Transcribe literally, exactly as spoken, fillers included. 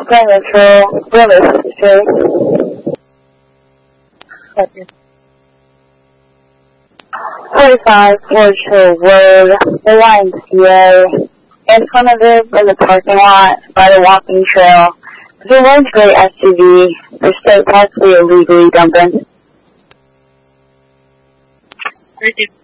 Grand Metro, River Street. forty-five Fortune Road, the Y M C A, in front of it, in the parking lot, by the walking trail. There's a large gray S U V. They're still possibly illegally dumping. Thank you.